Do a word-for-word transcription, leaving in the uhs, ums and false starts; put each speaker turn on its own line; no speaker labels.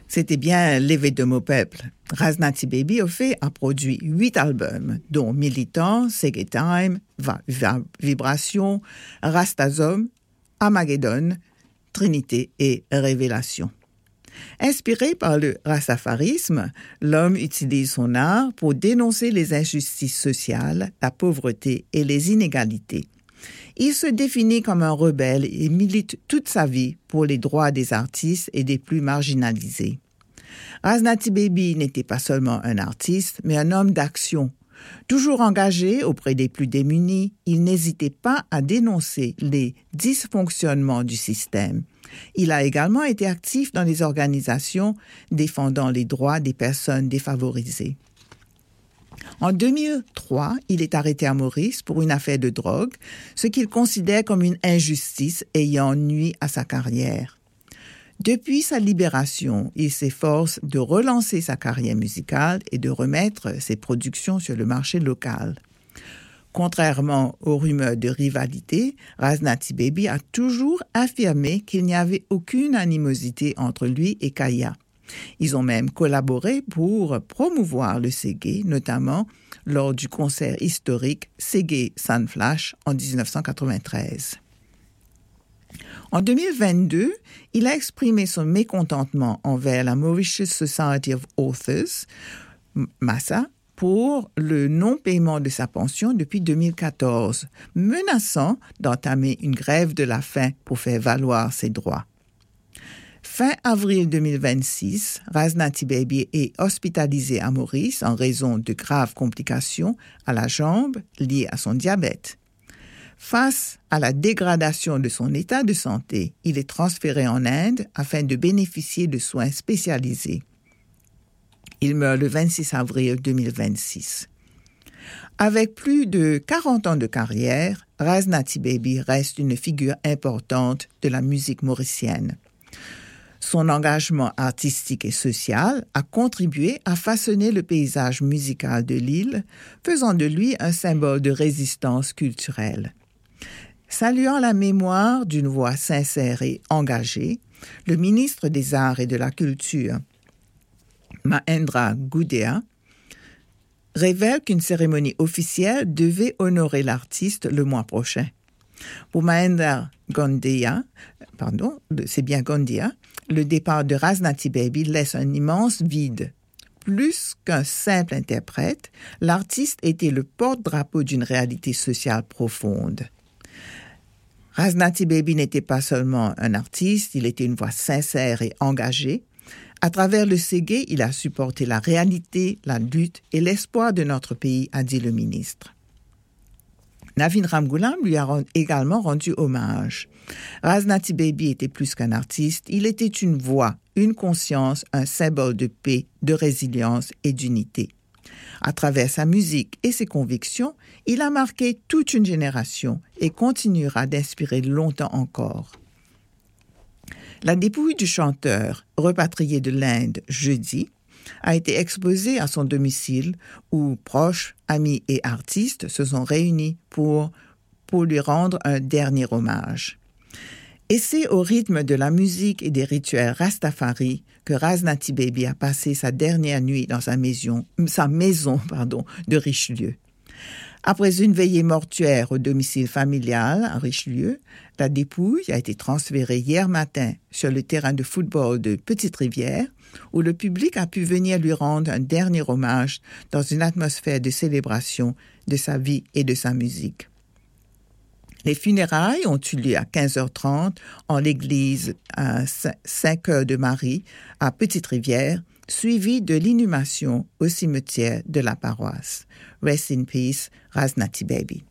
C'était bien l'éveil de mon peuple. Raznati Baby, au fait, a produit huit albums, dont Militant, Segé Time, Va- Va- Vibration, Rastazom, Armageddon, Trinité et Révélation. Inspiré par le rastafarisme, l'homme utilise son art pour dénoncer les injustices sociales, la pauvreté et les inégalités. Il se définit comme un rebelle et milite toute sa vie pour les droits des artistes et des plus marginalisés. Raznati Baby n'était pas seulement un artiste, mais un homme d'action. Toujours engagé auprès des plus démunis, il n'hésitait pas à dénoncer les dysfonctionnements du système. Il a également été actif dans les organisations défendant les droits des personnes défavorisées. En deux mille trois, il est arrêté à Maurice pour une affaire de drogue, ce qu'il considère comme une injustice ayant nui à sa carrière. Depuis sa libération, il s'efforce de relancer sa carrière musicale et de remettre ses productions sur le marché local. Contrairement aux rumeurs de rivalité, Raznati Baby a toujours affirmé qu'il n'y avait aucune animosité entre lui et Kaya. Ils ont même collaboré pour promouvoir le Segé, notamment lors du concert historique Segé Sunflash en dix-neuf cent quatre-vingt-treize. En deux mille vingt-deux, il a exprimé son mécontentement envers la Mauritius Society of Authors, MASA, pour le non-paiement de sa pension depuis deux mille quatorze, menaçant d'entamer une grève de la faim pour faire valoir ses droits. Fin avril deux mille vingt-six, Raznati Baby est hospitalisé à Maurice en raison de graves complications à la jambe liées à son diabète. Face à la dégradation de son état de santé, il est transféré en Inde afin de bénéficier de soins spécialisés. Il meurt le vingt-six avril deux mille vingt-six. Avec plus de quarante ans de carrière, Raznati Baby reste une figure importante de la musique mauricienne. Son engagement artistique et social a contribué à façonner le paysage musical de l'île, faisant de lui un symbole de résistance culturelle. Saluant la mémoire d'une voix sincère et engagée, le ministre des Arts et de la Culture, Mahendra Gudea, révèle qu'une cérémonie officielle devait honorer l'artiste le mois prochain. Pour Mahendra Gudea, pardon, c'est bien Gudea, le départ de Raznati Baby laisse un immense vide. Plus qu'un simple interprète, l'artiste était le porte-drapeau d'une réalité sociale profonde. Raznati Baby n'était pas seulement un artiste, il était une voix sincère et engagée. À travers le Segé, il a supporté la réalité, la lutte et l'espoir de notre pays, a dit le ministre. Navin Ramgoolam lui a également rendu hommage. Raznati Baby était plus qu'un artiste, il était une voix, une conscience, un symbole de paix, de résilience et d'unité. À travers sa musique et ses convictions, il a marqué toute une génération et continuera d'inspirer longtemps encore. La dépouille du chanteur, repatrié de l'Inde jeudi, a été exposée à son domicile où proches, amis et artistes se sont réunis pour, pour lui rendre un dernier hommage. Et c'est au rythme de la musique et des rituels Rastafari que Raznati Baby a passé sa dernière nuit dans sa maison, sa maison pardon, de Richelieu. Après une veillée mortuaire au domicile familial à Richelieu, la dépouille a été transférée hier matin sur le terrain de football de Petite-Rivière, où le public a pu venir lui rendre un dernier hommage dans une atmosphère de célébration de sa vie et de sa musique. Les funérailles ont eu lieu à quinze heures trente en l'église à Saint-Cœur-de-Marie à Petite-Rivière, suivi de l'inhumation au cimetière de la paroisse. Rest in peace, Raznati Baby.